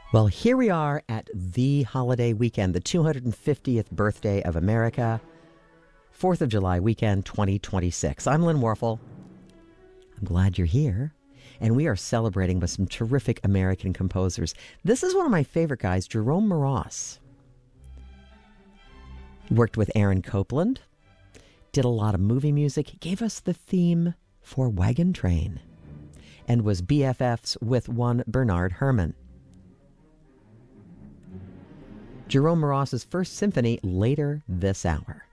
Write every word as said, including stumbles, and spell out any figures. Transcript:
Well, here we are at the holiday weekend, the two hundred fiftieth birthday of America, fourth of July weekend twenty twenty-six. I'm Lynn Warfel. I'm glad you're here. And we are celebrating with some terrific American composers. This is one of my favorite guys, Jerome Moross. Worked with Aaron Copland, did a lot of movie music. He gave us the theme for Wagon Train and was B F Fs with one Bernard Herrmann. Jerome Moross's First Symphony later this hour.